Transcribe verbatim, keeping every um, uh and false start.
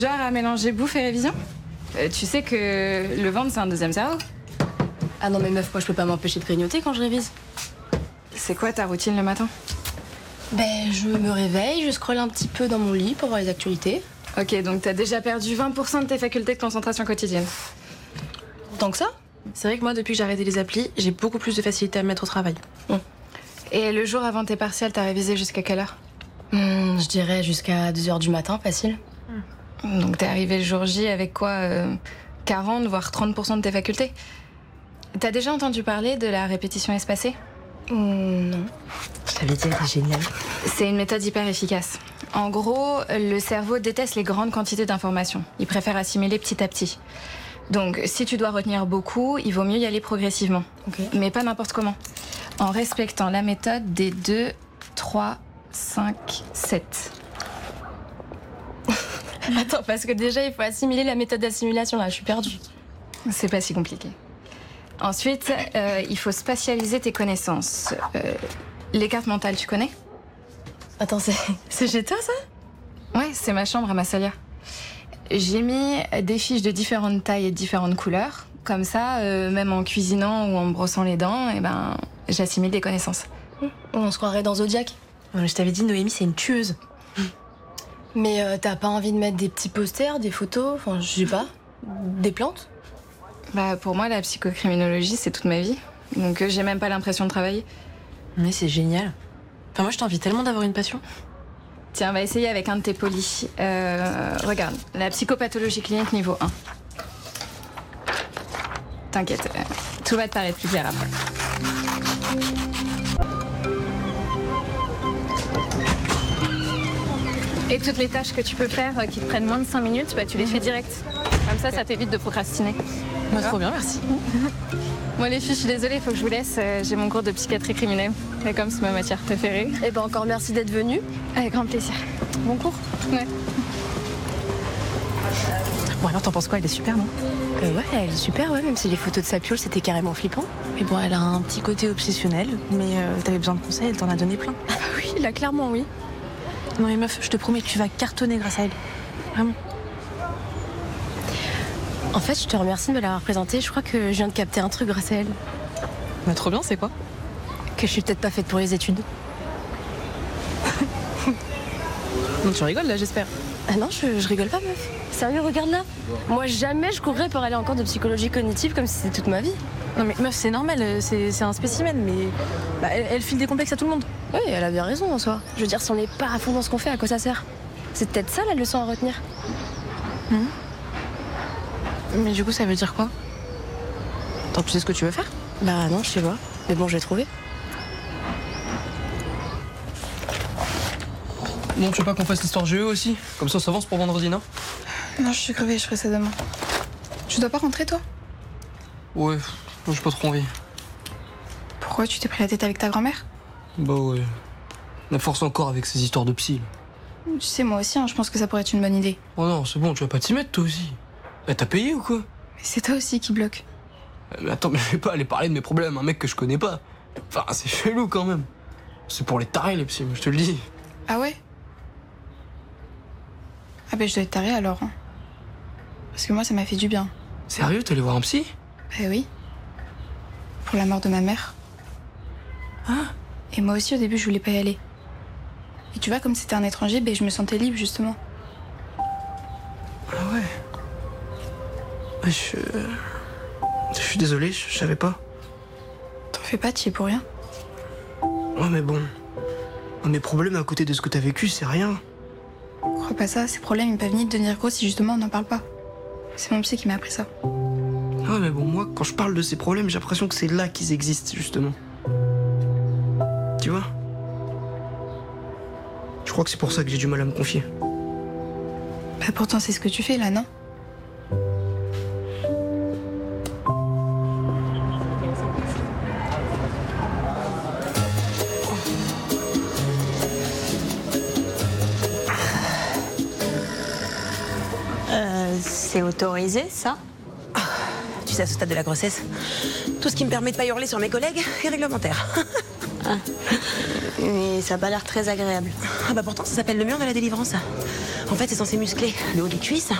Genre à mélanger bouffe et révision. euh, Tu sais que le ventre, c'est un deuxième cerveau. Ah non mais meuf, moi je peux pas m'empêcher de grignoter quand je révise. C'est quoi ta routine le matin? Ben je me réveille, je scrolle un petit peu dans mon lit pour voir les actualités. Ok, donc t'as déjà perdu vingt pour cent de tes facultés de concentration quotidienne. Tant que ça? C'est vrai que moi, depuis que j'ai arrêté les applis, j'ai beaucoup plus de facilité à me mettre au travail. Mmh. Et le jour avant tes partiels, t'as révisé jusqu'à quelle heure? Mmh, je dirais jusqu'à deux heures du matin, facile. Mmh. Donc t'es arrivé le jour J avec quoi euh, quarante voire trente pour cent de tes facultés. T'as déjà entendu parler de la répétition espacée? Mmh, non. Je t'avais dit, elle est géniale. C'est une méthode hyper efficace. En gros, le cerveau déteste les grandes quantités d'informations. Il préfère assimiler petit à petit. Donc, si tu dois retenir beaucoup, il vaut mieux y aller progressivement. Okay. Mais pas n'importe comment. En respectant la méthode des deux, trois, cinq, sept. Attends, parce que déjà, il faut assimiler la méthode d'assimilation, là, je suis perdue. C'est pas si compliqué. Ensuite, euh, il faut spatialiser tes connaissances. Euh, les cartes mentales, tu connais? Attends, c'est c'est chez toi, ça? Ouais, c'est ma chambre à Massalia. J'ai mis des fiches de différentes tailles et de différentes couleurs. Comme ça, euh, même en cuisinant ou en me brossant les dents, eh ben, j'assimile des connaissances. On se croirait dans Zodiac. Ouais, je t'avais dit, Noémie, c'est une tueuse. Mais euh, t'as pas envie de mettre des petits posters, des photos, enfin, je sais pas, des plantes? Bah, pour moi, la psychocriminologie, c'est toute ma vie. Donc, euh, j'ai même pas l'impression de travailler. Mais c'est génial. Enfin, moi, je t'envie tellement d'avoir une passion. Tiens, on va essayer avec un de tes polis. Euh, regarde, la psychopathologie clinique niveau un. T'inquiète, euh, tout va te paraître plus clair après. Et toutes les tâches que tu peux faire euh, qui te prennent moins de cinq minutes, bah, tu les fais direct. Comme ça, ça t'évite de procrastiner. Bah, trop bien, merci. Moi, les filles, je suis désolée, il faut que je vous laisse. Euh, j'ai mon cours de psychiatrie criminelle. Et comme c'est ma matière préférée. Eh ben encore merci d'être venu. Avec grand plaisir. Bon cours. Ouais. Bon, alors, t'en penses quoi? Elle est super, non? Euh, ouais, elle est super, ouais, même si les photos de sa piole, c'était carrément flippant. Mais bon, elle a un petit côté obsessionnel. Mais euh, t'avais besoin de conseils, elle t'en a donné plein. Ah oui, là, clairement, oui. Non, mais meuf, je te promets que tu vas cartonner grâce à elle. Vraiment. En fait, je te remercie de me l'avoir présentée. Je crois que je viens de capter un truc grâce à elle. Bah, trop bien, c'est quoi? Que je suis peut-être pas faite pour les études. Non, tu rigoles là, j'espère. Ah non, je, je rigole pas, meuf. Sérieux, regarde là. Moi, jamais je courrais pour aller en cours de psychologie cognitive comme si c'était toute ma vie. Non, mais meuf, c'est normal, c'est c'est un spécimen, mais bah, elle, elle file des complexes à tout le monde. Oui, elle a bien raison en soi. Je veux dire, si on n'est pas à fond dans ce qu'on fait, à quoi ça sert? C'est peut-être ça la leçon à retenir. Mmh. Mais du coup, ça veut dire quoi? Attends, tu sais ce que tu veux faire? Bah non, je sais pas. Mais bon, je vais trouver. Bon, tu veux pas qu'on fasse l'histoire G E aussi? Comme ça, on s'avance pour vendredi, non? Non, je suis crevée, je ferai ça demain. Tu dois pas rentrer, toi? Ouais, moi j'ai pas trop envie. Pourquoi tu t'es pris la tête avec ta grand-mère? Bah ouais. La force encore avec ces histoires de psy. Tu sais, moi aussi, hein, je pense que ça pourrait être une bonne idée. Oh non, c'est bon, tu vas pas t'y mettre toi aussi. Eh, t'as payé ou quoi? Mais c'est toi aussi qui bloque. Eh, mais attends, mais je vais pas aller parler de mes problèmes à un mec que je connais pas. Enfin, c'est chelou quand même. C'est pour les tarés, les psys, je te le dis. Ah ouais? Ah ben je dois être tarée alors. Hein. Parce que moi, ça m'a fait du bien. Sérieux, t'es allé voir un psy? Bah oui. Pour la mort de ma mère. Hein? Et moi aussi, au début, je voulais pas y aller. Et tu vois, comme c'était un étranger, ben je me sentais libre, justement. Ah ouais. Ouais, je... Je suis désolé, je, je savais pas. T'en fais pas, t'y es pour rien. Ouais, mais bon. Mes problèmes à côté de ce que t'as vécu, c'est rien. Crois pas ça, ces problèmes, ils peuvent ni devenir gros si justement on n'en parle pas. C'est mon psy qui m'a appris ça. Ouais, mais bon, moi, quand je parle de ces problèmes, j'ai l'impression que c'est là qu'ils existent, justement. Tu vois? Je crois que c'est pour ça que j'ai du mal à me confier. Bah pourtant, c'est ce que tu fais là, non? Euh, c'est autorisé, ça? Tu sais, à ce stade de la grossesse, tout ce qui me permet de pas hurler sur mes collègues est réglementaire. Ah. Mais ça a pas l'air très agréable. Ah bah pourtant, ça s'appelle le mur de la délivrance. En fait, c'est censé muscler le haut des cuisses